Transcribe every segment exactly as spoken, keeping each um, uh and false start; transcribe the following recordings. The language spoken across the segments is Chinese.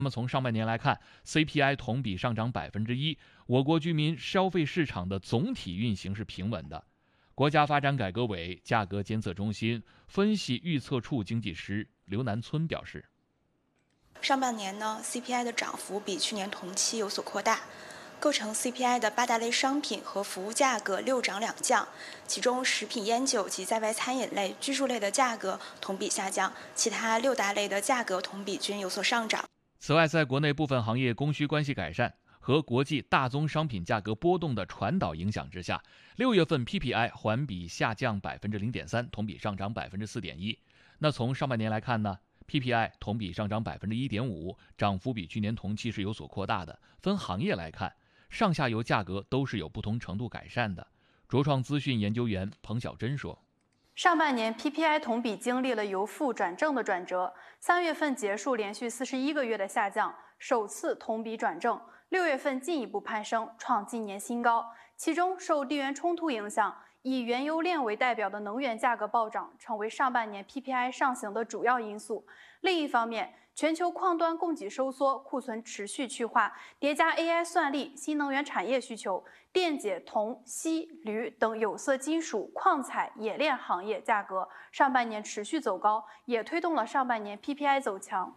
那么从上半年来看 ，C P I 同比上涨百分之一，我国居民消费市场的总体运行是平稳的。国家发展改革委价格监测中心分析预测处经济师刘南村表示， 上半年呢 ，C P I 的涨幅比去年同期有所扩大。构成 C P I 的八大类商品和服务价格六涨两降，其中食品、烟酒及在外餐饮类、居住类的价格同比下降，其他六大类的价格同比均有所上涨。 此外，在国内部分行业供需关系改善和国际大宗商品价格波动的传导影响之下，六月份 P P I 环比下降百分之零点三，同比上涨百分之四点一。那从上半年来看呢 ？P P I 同比上涨百分之一点五，涨幅比去年同期是有所扩大的。分行业来看，上下游价格都是有不同程度改善的。卓创资讯研究员彭晓珍说， 上半年 P P I 同比经历了由负转正的转折，三月份结束连续四十一个月的下降，首次同比转正，六月份进一步攀升，创今年新高。其中受地缘冲突影响，以原油链为代表的能源价格暴涨，成为上半年 P P I 上行的主要因素。另一方面，全球矿端供给收缩，库存持续去化，叠加 A I 算力、新能源产业需求，电解、铜、锡、铝等有色金属、矿采、冶炼行业价格上半年持续走高，也推动了上半年 P P I 走强。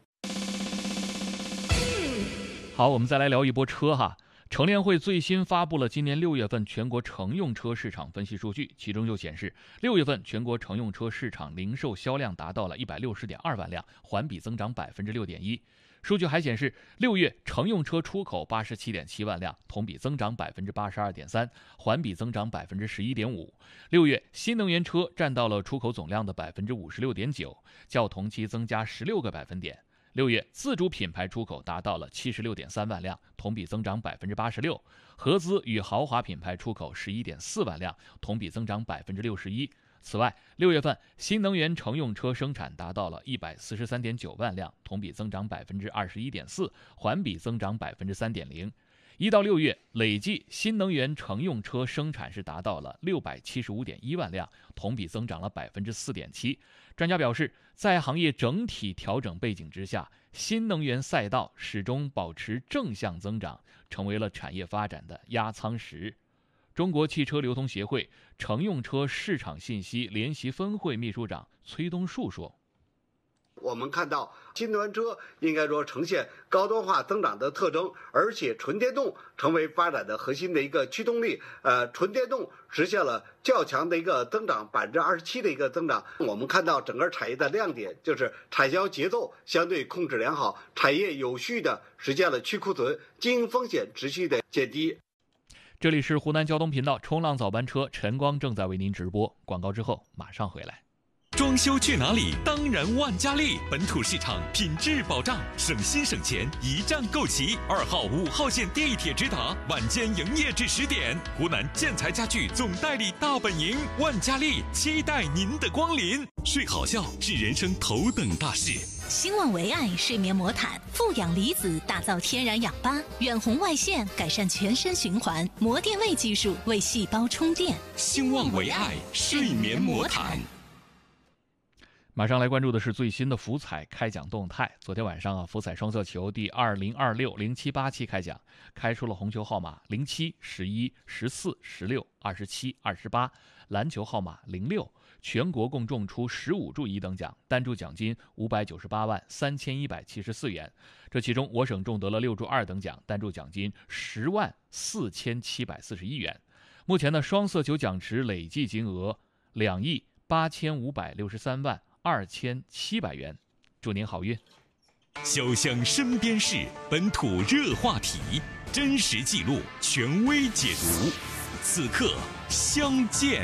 好，我们再来聊一波车哈。乘联会最新发布了今年六月份全国乘用车市场分析数据，其中就显示，六月份全国乘用车市场零售销量达到了一百六十点二万辆，环比增长百分之六点一。数据还显示，六月乘用车出口八十七点七万辆，同比增长百分之八十二点三，环比增长百分之十一点五。六月新能源车占到了出口总量的百分之五十六点九，较同期增加十六个百分点。六月自主品牌出口达到了七十六点三万辆，同比增长百分之八十六；合资与豪华品牌出口十一点四万辆，同比增长百分之六十一。此外，六月份新能源乘用车生产达到了一百四十三点九万辆，同比增长百分之二十一点四，环比增长百分之三点零。一到六月累计新能源乘用车生产是达到了六百七十五点一万辆，同比增长了百分之四点七。专家表示，在行业整体调整背景之下，新能源赛道始终保持正向增长，成为了产业发展的压舱石。中国汽车流通协会乘用车市场信息联席分会秘书长崔东树说， 我们看到新能源车应该说呈现高端化增长的特征，而且纯电动成为发展的核心的一个驱动力。呃，纯电动实现了较强的一个增长，百分之二十七的一个增长。我们看到整个产业的亮点就是产销节奏相对控制良好，产业有序的实现了去库存，经营风险持续的减低。 这里是湖南交通频道冲浪早班车，陈光正在为您直播。广告之后马上回来。 装修去哪里？当然万家丽，本土市场品质保障，省心省钱，一站购齐。二号、五号线地铁直达，晚间营业至十点。湖南建材家具总代理大本营，万家丽期待您的光临。睡好觉是人生头等大事。 兴旺维爱睡眠魔毯，富氧离子打造天然氧吧，远红外线改善全身循环，膜电位技术为细胞充电。 兴旺维爱睡眠魔毯。 马上来关注的是最新的福彩开奖动态。昨天晚上啊，福彩双色球第二零二六零七八期开奖，开出了红球号码零七、十一、十四、十六、二十七、二十八，蓝球号码零六。全国共中出十五注一等奖，单注奖金五百九十八万三千一百七十四元。这其中，我省中得了六注二等奖，单注奖金十万四千七百四十一元。目前呢，双色球奖池累计金额两亿八千五百六十三万二千七百元。祝您好运！ 潇湘身边事，本土热话题，真实记录，权威解读。此刻相见。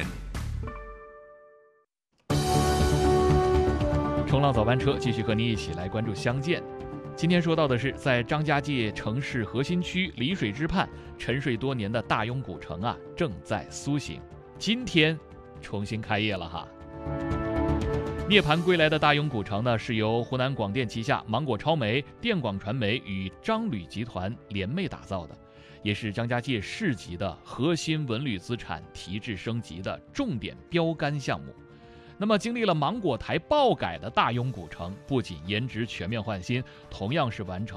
冲浪早班车继续和您一起来关注相见。今天说到的是，在张家界城市核心区丽水之畔沉睡多年的大庸古城啊，正在苏醒，今天重新开业了哈。涅槃归来的大庸古城呢，是由湖南广电旗下芒果超媒、电广传媒与张旅集团联袂打造的，也是张家界市级的核心文旅资产提质升级的重点标杆项目。 那么，经历了芒果台爆改的大庸古城，不仅颜值全面换新，同样是完成